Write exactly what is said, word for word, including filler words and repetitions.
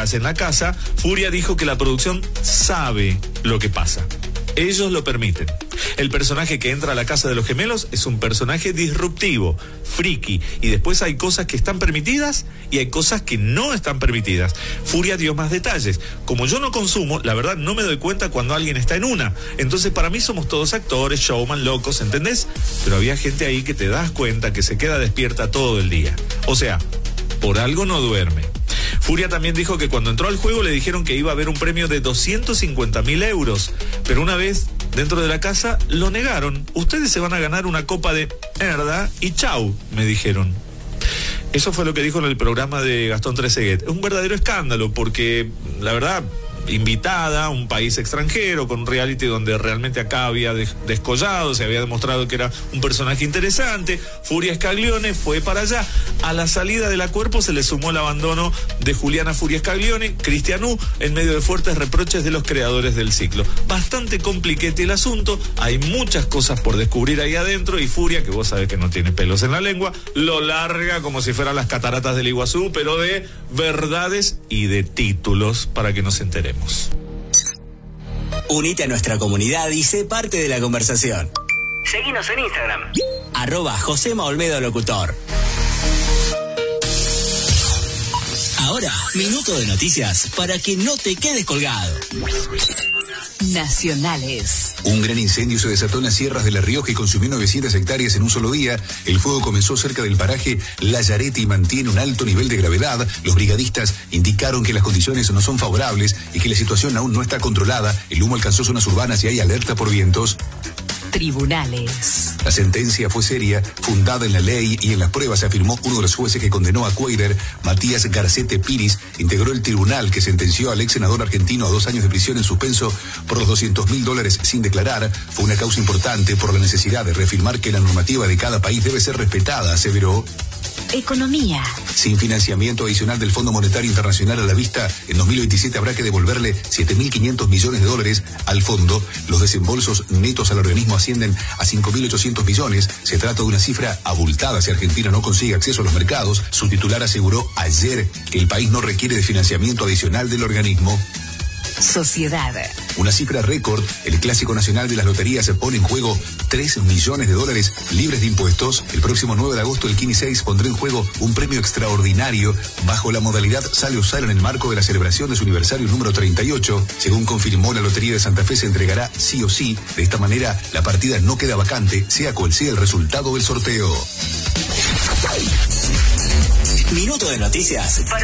gas en la casa, Furia dijo que la producción sabe lo que pasa. Ellos lo permiten. El personaje que entra a la casa de los gemelos es un personaje disruptivo, friki, y después hay cosas que están permitidas y hay cosas que no están permitidas. Furia dio más detalles. Como yo no consumo, la verdad no me doy cuenta cuando alguien está en una. Entonces para mí somos todos actores, showman, locos, ¿entendés? Pero había gente ahí que te das cuenta que se queda despierta todo el día. O sea, por algo no duerme. Furia también dijo que cuando entró al juego le dijeron que iba a haber un premio de doscientos cincuenta mil euros, pero una vez dentro de la casa lo negaron. Ustedes se van a ganar una copa de mierda y chau, me dijeron. Eso fue lo que dijo en el programa de Gastón Trezeguet. Es un verdadero escándalo porque, la verdad, invitada a un país extranjero con un reality donde realmente acá había des- descollado, se había demostrado que era un personaje interesante. Furia Scaglione fue para allá. A la salida de la Cuerpo se le sumó el abandono de Juliana Furia Scaglione, Cristianú, en medio de fuertes reproches de los creadores del ciclo. Bastante compliquete el asunto, hay muchas cosas por descubrir ahí adentro y Furia, que vos sabés que no tiene pelos en la lengua, lo larga como si fueran las cataratas del Iguazú, pero de verdades y de títulos para que nos enteremos. Unite a nuestra comunidad y sé parte de la conversación. Seguinos en Instagram. Arroba Josema Olmedo Locutor. Ahora, minuto de noticias para que no te quedes colgado. Nacionales. Un gran incendio se desató en las sierras de La Rioja y consumió novecientas hectáreas en un solo día. El fuego comenzó cerca del paraje La Yareta y mantiene un alto nivel de gravedad. Los brigadistas indicaron que las condiciones no son favorables y que la situación aún no está controlada. El humo alcanzó zonas urbanas y hay alerta por vientos. Tribunales. La sentencia fue seria, fundada en la ley y en las pruebas, afirmó uno de los jueces que condenó a Cuader. Matías Garcete Piris integró el tribunal que sentenció al ex senador argentino a dos años de prisión en suspenso por los doscientos mil dólares sin declarar. Fue una causa importante por la necesidad de reafirmar que la normativa de cada país debe ser respetada, aseveró. Economía. Sin financiamiento adicional del Fondo Monetario Internacional a la vista, en dos mil veintisiete habrá que devolverle siete mil quinientos millones de dólares al fondo. Los desembolsos netos al organismo ascienden a cinco mil ochocientos millones. Se trata de una cifra abultada si Argentina no consigue acceso a los mercados. Su titular aseguró ayer que el país no requiere de financiamiento adicional del organismo. Sociedad. Una cifra récord. El Clásico Nacional de las Loterías se pone en juego tres millones de dólares libres de impuestos. El próximo nueve de agosto el Kini seis pondrá en juego un premio extraordinario bajo la modalidad Sale o Sale en el marco de la celebración de su aniversario número treinta y ocho. Según confirmó la Lotería de Santa Fe, se entregará sí o sí. De esta manera, la partida no queda vacante, sea cual sea el resultado del sorteo. Minuto de noticias para